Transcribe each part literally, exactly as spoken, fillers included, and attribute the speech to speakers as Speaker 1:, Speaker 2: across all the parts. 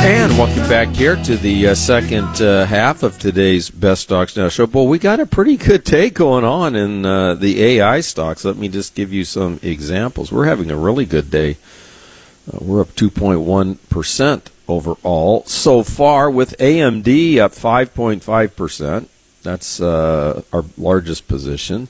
Speaker 1: And welcome back here to the uh, second uh, half of today's Best Stocks Now show. Boy, we got a pretty good day going on in uh, the A I stocks. Let me just give you some examples. We're having a really good day. Uh, we're up two point one percent overall so far, with A M D up five point five percent. That's uh, our largest position.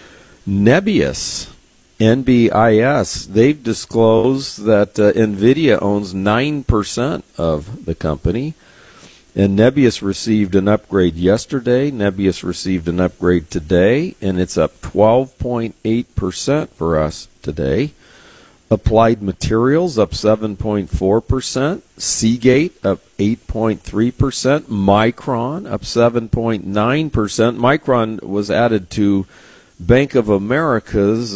Speaker 1: Nebius, N B I S, they've disclosed that uh, NVIDIA owns nine percent of the company. And Nebius received an upgrade yesterday. Nebius received an upgrade today, and it's up twelve point eight percent for us today. Applied Materials up seven point four percent. Seagate up eight point three percent. Micron up seven point nine percent. Micron was added to Bank of America's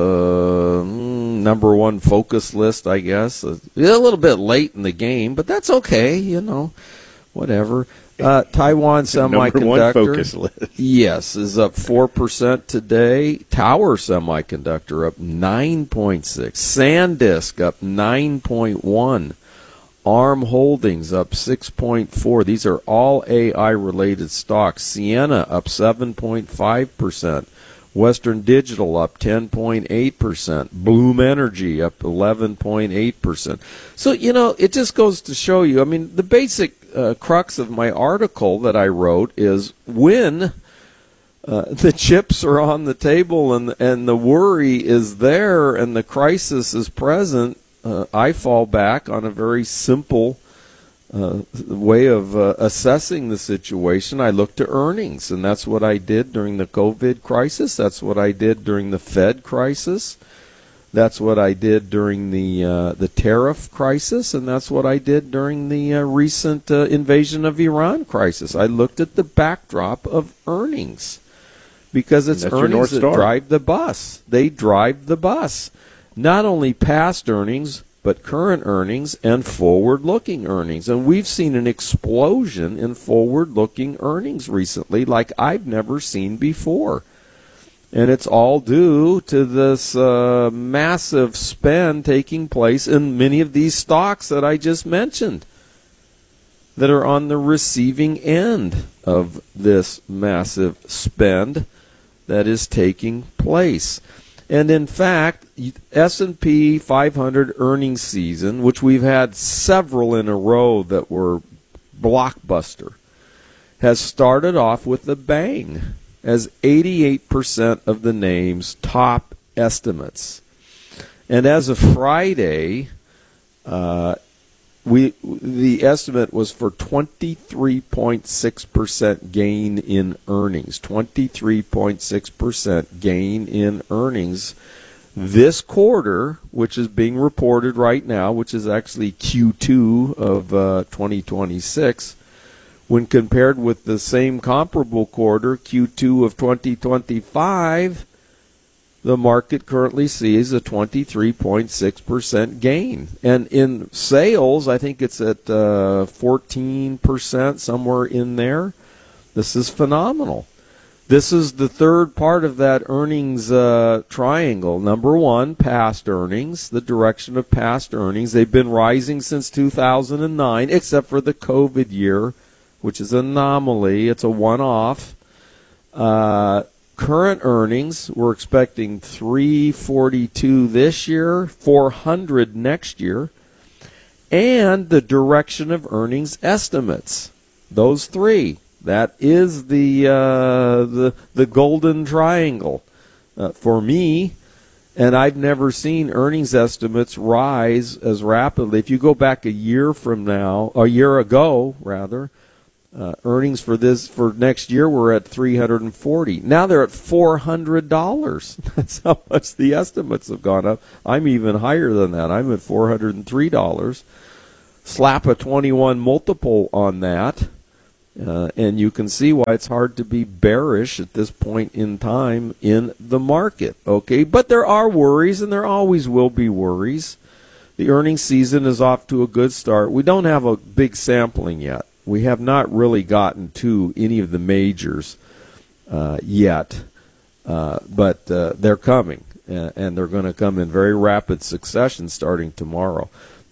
Speaker 1: uh, number one focus list, I guess. A little bit late in the game, but that's okay, you know, whatever. Uh, Taiwan Semiconductor,
Speaker 2: number one focus list.
Speaker 1: Yes, is up four percent today. Tower Semiconductor up nine point six. SanDisk up nine point one. ARM Holdings up six point four. These are all A I-related stocks. Ciena up seven point five percent. Western Digital up ten point eight percent. Bloom Energy up eleven point eight percent. So, you know, it just goes to show you, I mean, the basic uh, crux of my article that I wrote is when uh, the chips are on the table and, and the worry is there and the crisis is present, uh, I fall back on a very simple Uh, way of uh, assessing the situation. I look to earnings, and that's what I did during the COVID crisis. That's what I did during the Fed crisis. That's what I did during the uh, the tariff crisis, and that's what I did during the uh, recent uh, invasion of Iran crisis. I looked at the backdrop of earnings because it's earnings that drive the bus. They drive the bus. Not only past earnings, but current earnings and forward-looking earnings. And we've seen an explosion in forward-looking earnings recently like I've never seen before. And it's all due to this uh, massive spend taking place in many of these stocks that I just mentioned that are on the receiving end of this massive spend that is taking place. And in fact, S and P five hundred earnings season, which we've had several in a row that were blockbuster, has started off with a bang as eighty-eight percent of the names top estimates. And as of Friday, uh, we the estimate was for twenty-three point six percent gain in earnings. twenty-three point six percent gain in earnings this quarter, which is being reported right now, which is actually Q two of uh, twenty twenty-six, when compared with the same comparable quarter, Q two of twenty twenty-five, the market currently sees a twenty-three point six percent gain. And in sales, I think it's at uh, fourteen percent, somewhere in there. This is phenomenal. This is the third part of that earnings uh, triangle. Number one, past earnings, the direction of past earnings. They've been rising since two thousand nine, except for the COVID year, which is an anomaly. It's a one-off. Uh, current earnings, we're expecting three forty-two this year, four hundred next year. And the direction of earnings estimates. Those three. That is the uh, the the golden triangle uh, for me, and I've never seen earnings estimates rise as rapidly. If you go back a year from now, a year ago rather, uh, earnings for this for next year were at three hundred forty. Now they're at four hundred dollars. That's how much the estimates have gone up. I'm even higher than that. I'm at four hundred three dollars. Slap a twenty-one multiple on that. Uh, and you can see why it's hard to be bearish at this point in time in the market, okay? But there are worries, and there always will be worries. The earnings season is off to a good start. We don't have a big sampling yet. We have not really gotten to any of the majors uh, yet, uh, but uh, they're coming, and, and they're going to come in very rapid succession starting tomorrow.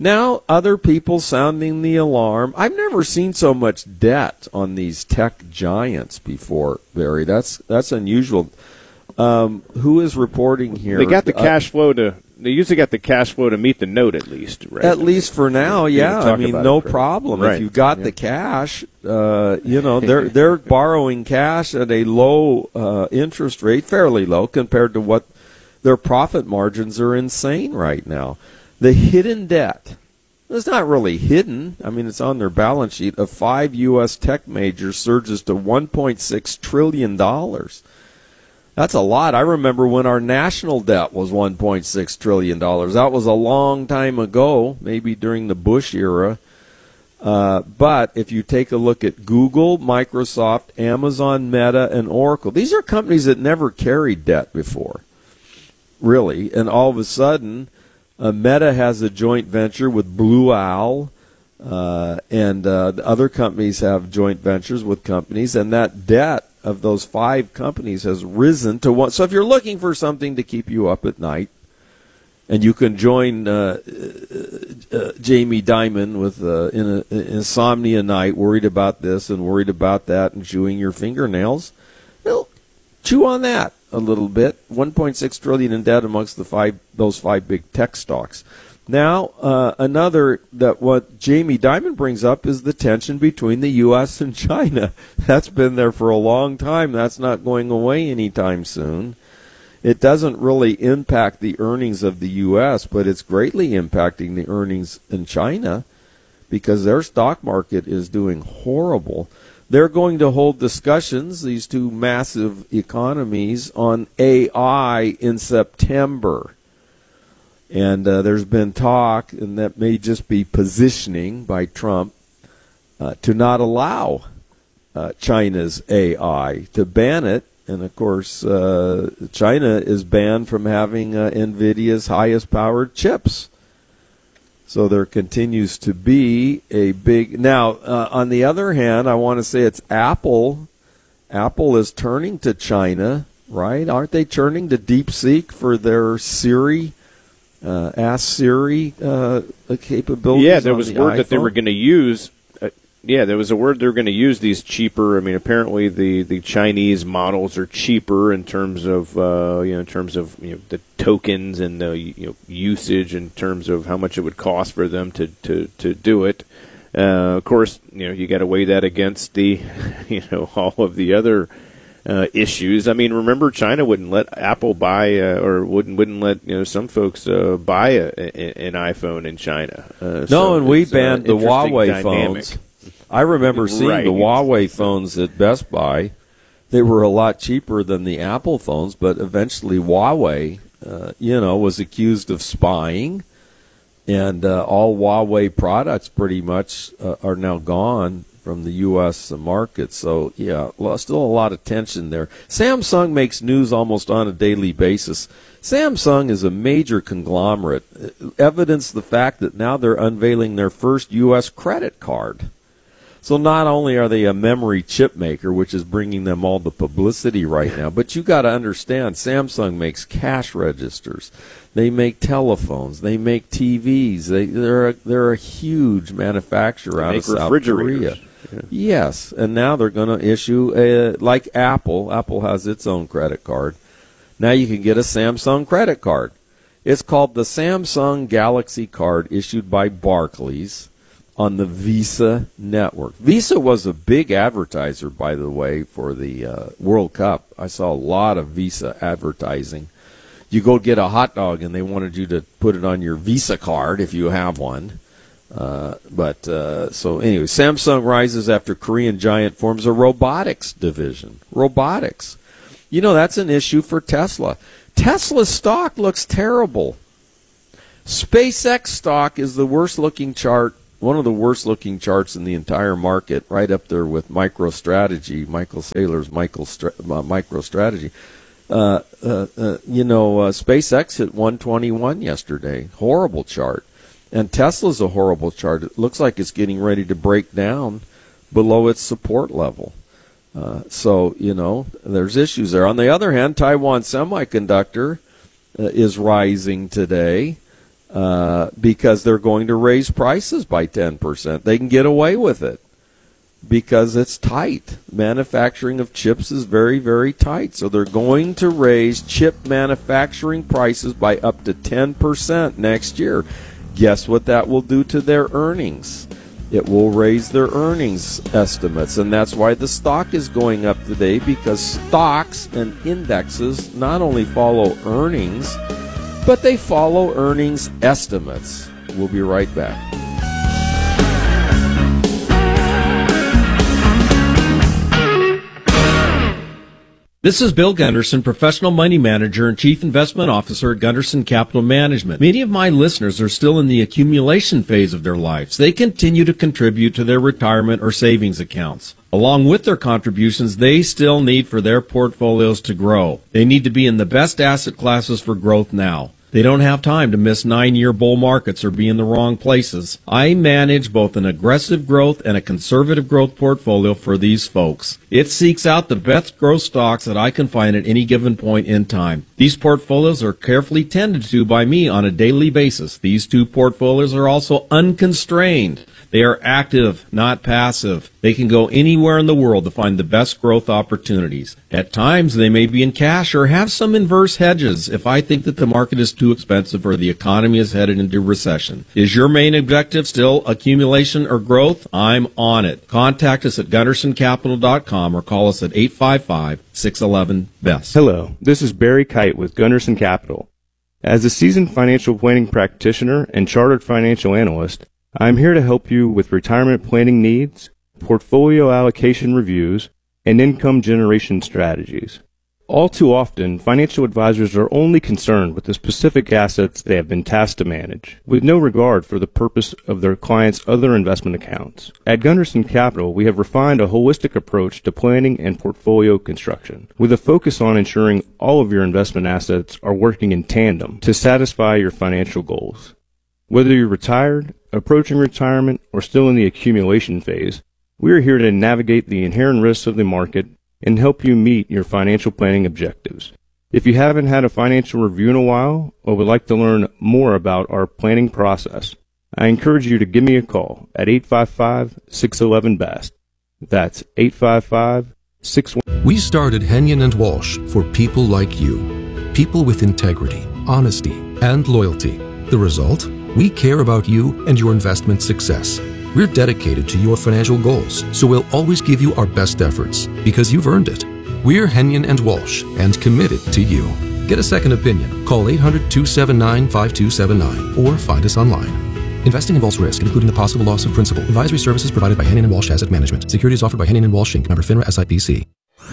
Speaker 1: Now, other people sounding the alarm. I've never seen so much debt on these tech giants before, Barry. That's that's unusual. Um, who is reporting here?
Speaker 2: They got the cash flow to. They usually got the cash flow to meet the note at least, right?
Speaker 1: At least for now, yeah. I mean, no problem.
Speaker 2: Right.
Speaker 1: If you got
Speaker 2: yeah.
Speaker 1: the cash, uh, you know, they're they're borrowing cash at a low uh, interest rate, fairly low compared to what their profit margins are. Insane right now. The hidden debt, it's not really hidden. I mean, it's on their balance sheet, of five U S tech majors surges to one point six trillion dollars. That's a lot. I remember when our national debt was one point six trillion dollars. That was a long time ago, maybe during the Bush era. Uh, but if you take a look at Google, Microsoft, Amazon, Meta, and Oracle, these are companies that never carried debt before, really. And all of a sudden, Uh, Meta has a joint venture with Blue Owl, uh, and uh, the other companies have joint ventures with companies, and that debt of those five companies has risen to one. So if you're looking for something to keep you up at night, and you can join uh, uh, uh, Jamie Dimon with uh, in a, an insomnia night, worried about this and worried about that, and chewing your fingernails, well, chew on that a little bit. one point six trillion dollars in debt amongst the five those five big tech stocks. Now, uh, another that what Jamie Dimon brings up is the tension between the U S and China. That's been there for a long time. That's not going away anytime soon. It doesn't really impact the earnings of the U S, but it's greatly impacting the earnings in China because their stock market is doing horrible. They're going to hold discussions, these two massive economies, on A I in September. And uh, there's been talk, and that may just be positioning by Trump, uh, to not allow uh, China's A I, to ban it. And, of course, uh, China is banned from having uh, NVIDIA's highest-powered chips. So there continues to be a big... Now, uh, on the other hand, I want to say it's Apple. Apple is turning to China, right? Aren't they turning to DeepSeek for their Siri, uh, Ask Siri uh, capabilities?
Speaker 2: Yeah, there was
Speaker 1: the
Speaker 2: word
Speaker 1: iPhone?
Speaker 2: that they were going to use... Uh, yeah, there was a word they were going to use these cheaper... I mean, apparently the, the Chinese models are cheaper in terms of, uh, you know, in terms of you know, the tokens and the you know, usage in terms of how much it would cost for them to, to, to do it. Uh, of course, you know, you got to weigh that against the, you know, all of the other uh, issues. I mean, remember China wouldn't let Apple buy uh, or wouldn't wouldn't let you know some folks uh, buy a, a, an iPhone in China. Uh,
Speaker 1: no,
Speaker 2: so
Speaker 1: and we
Speaker 2: uh,
Speaker 1: banned the Huawei
Speaker 2: dynamic.
Speaker 1: phones. I remember seeing
Speaker 2: right.
Speaker 1: the Huawei phones at Best Buy. They were a lot cheaper than the Apple phones, but eventually Huawei, uh, you know, was accused of spying. And uh, all Huawei products pretty much uh, are now gone from the U S market. So, yeah, still a lot of tension there. Samsung makes news almost on a daily basis. Samsung is a major conglomerate. Evidence the fact that now they're unveiling their first U S credit card. So not only are they a memory chip maker, which is bringing them all the publicity right now, but you got to understand Samsung makes cash registers. They make telephones. They make T Vs. They, they're a, they're a huge manufacturer
Speaker 2: they
Speaker 1: out
Speaker 2: make
Speaker 1: of South
Speaker 2: refrigerators.
Speaker 1: Korea.
Speaker 2: Yeah.
Speaker 1: Yes, and now they're going to issue, a, like Apple. Apple has its own credit card. Now you can get a Samsung credit card. It's called the Samsung Galaxy Card, issued by Barclays on the Visa network. Visa was a big advertiser, by the way, for the uh, World Cup. I saw a lot of Visa advertising. You go get a hot dog, and they wanted you to put it on your Visa card if you have one. Uh, but uh, so anyway, Samsung rises after Korean giant forms a robotics division. Robotics. You know, that's an issue for Tesla. Tesla's stock looks terrible. SpaceX stock is the worst-looking chart, one of the worst-looking charts in the entire market, right up there with MicroStrategy, Michael Saylor's Michael Stra- uh, MicroStrategy. Uh, uh, uh, you know, uh, SpaceX hit one twenty-one yesterday. Horrible chart. And Tesla's a horrible chart. It looks like it's getting ready to break down below its support level. Uh, so, you know, there's issues there. On the other hand, Taiwan Semiconductor uh, is rising today. uh, because they're going to raise prices by ten percent. They can get away with it because it's tight. Manufacturing of chips is very, very tight. So they're going to raise chip manufacturing prices by up to ten percent next year. Guess what that will do to their earnings? It will raise their earnings estimates, and that's why the stock is going up today, because stocks and indexes not only follow earnings, but they follow earnings estimates. We'll be right back.
Speaker 3: This is Bill Gunderson, Professional Money Manager and Chief Investment Officer at Gunderson Capital Management. Many of my listeners are still in the accumulation phase of their lives. They continue to contribute to their retirement or savings accounts. Along with their contributions, they still need for their portfolios to grow. They need to be in the best asset classes for growth now. They don't have time to miss nine-year bull markets or be in the wrong places. I manage both an aggressive growth and a conservative growth portfolio for these folks. It seeks out the best growth stocks that I can find at any given point in time. These portfolios are carefully tended to by me on a daily basis. These two portfolios are also unconstrained. They are active, not passive. They can go anywhere in the world to find the best growth opportunities. At times, they may be in cash or have some inverse hedges if I think that the market is too expensive or the economy is headed into recession. Is your main objective still accumulation or growth? I'm on it. Contact us at gunderson capital dot com or call us at eight five five, six one one, B E S.
Speaker 4: Hello, this is Barry Kite with Gunderson Capital. As a seasoned financial planning practitioner and chartered financial analyst, I'm here to help you with retirement planning needs, portfolio allocation reviews, and income generation strategies. All too often, financial advisors are only concerned with the specific assets they have been tasked to manage, with no regard for the purpose of their clients' other investment accounts. At Gunderson Capital, we have refined a holistic approach to planning and portfolio construction, with a focus on ensuring all of your investment assets are working in tandem to satisfy your financial goals. Whether you're retired, approaching retirement, or still in the accumulation phase, we are here to navigate the inherent risks of the market and help you meet your financial planning objectives. If you haven't had a financial review in a while or would like to learn more about our planning process, I encourage you to give me a call at eight five five, six one one, B E S T. That's eight five five, six one one.
Speaker 5: We started Henyon and Walsh for people like you. People with integrity, honesty, and loyalty. The result? We care about you and your investment success. We're dedicated to your financial goals, so we'll always give you our best efforts because you've earned it. We're Henyon and Walsh and committed to you. Get a second opinion. Call eight hundred, two seven nine, five two seven nine or find us online. Investing involves risk, including the possible loss of principal. Advisory services provided by Henyon and Walsh Asset Management. Securities offered by Henyon and Walsh, Incorporated. Member FINRA S I P C.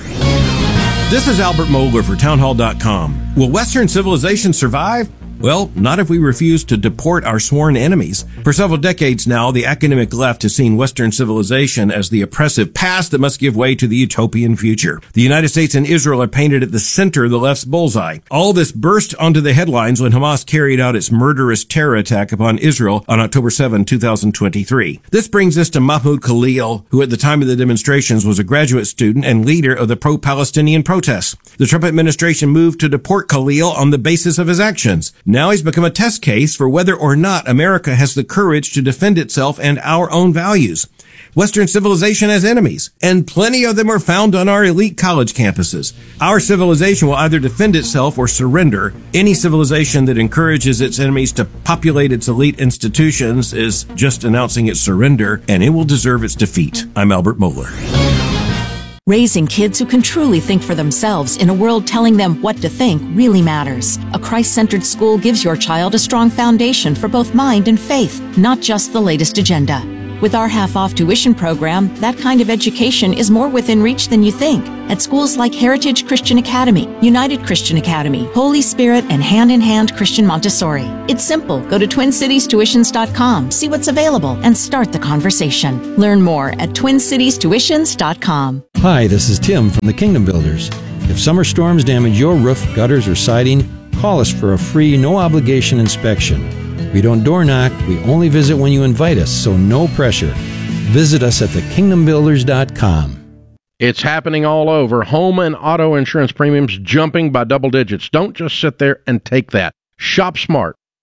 Speaker 6: This is Albert Mohler for townhall dot com. Will Western civilization survive? Well, not if we refuse to deport our sworn enemies. For several decades now, the academic left has seen Western civilization as the oppressive past that must give way to the utopian future. The United States and Israel are painted at the center of the left's bullseye. All this burst onto the headlines when Hamas carried out its murderous terror attack upon Israel on October seventh, two thousand twenty-three. This brings us to Mahmoud Khalil, who at the time of the demonstrations was a graduate student and leader of the pro-Palestinian protests. The Trump administration moved to deport Khalil on the basis of his actions. Now he's become a test case for whether or not America has the courage to defend itself and our own values. Western civilization has enemies, and plenty of them are found on our elite college campuses. Our civilization will either defend itself or surrender. Any civilization that encourages its enemies to populate its elite institutions is just announcing its surrender, and it will deserve its defeat. I'm Albert Mohler.
Speaker 7: Raising kids who can truly think for themselves in a world telling them what to think really matters. A Christ-centered school gives your child a strong foundation for both mind and faith, not just the latest agenda. With our half-off tuition program, that kind of education is more within reach than you think. At schools like Heritage Christian Academy, United Christian Academy, Holy Spirit, and Hand in Hand Christian Montessori. It's simple. Go to twin cities tuitions dot com, see what's available, and start the conversation. Learn more at twin cities tuitions dot com.
Speaker 8: Hi, this is Tim from the Kingdom Builders. If summer storms damage your roof, gutters, or siding, call us for a free, no-obligation inspection. We don't door knock, we only visit when you invite us, so no pressure. Visit us at the kingdom builders dot com.
Speaker 9: It's happening all over. Home and auto insurance premiums jumping by double digits. Don't just sit there and take that. Shop smart.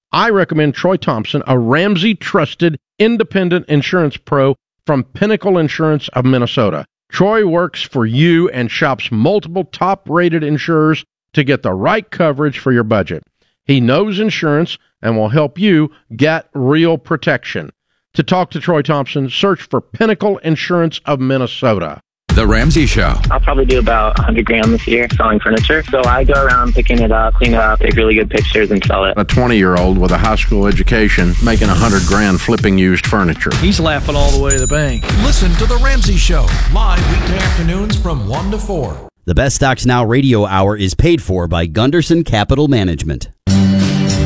Speaker 9: I recommend Troy Thompson, a Ramsey-trusted independent insurance pro from Pinnacle Insurance of Minnesota. Troy works for you and shops multiple top-rated insurers to get the right coverage for your budget. He knows insurance and will help you get real protection. To talk to Troy Thompson, search for Pinnacle Insurance of Minnesota.
Speaker 10: The Ramsey Show.
Speaker 11: I'll probably do about one hundred grand this year selling furniture. So I go around picking it up, clean it up, take really good pictures, and sell it.
Speaker 10: A twenty-year-old with a high school education making one hundred grand flipping used furniture.
Speaker 12: He's laughing all the way to the bank.
Speaker 13: Listen to The Ramsey Show, live weekday afternoons from one to four.
Speaker 14: The Best Stocks Now radio hour is paid for by Gunderson Capital Management.